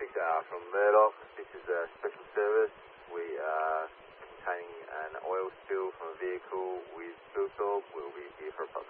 traffic from Murdoch. This is a special service. We are containing an oil spill from a vehicle with fuel source. We'll be here for approximately